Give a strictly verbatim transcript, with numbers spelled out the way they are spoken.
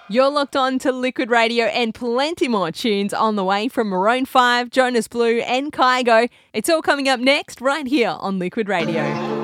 You're locked on to Liquid Radio and plenty more tunes on the way from Maroon five, Jonas Blue and Kygo. It's all coming up next right here on Liquid Radio.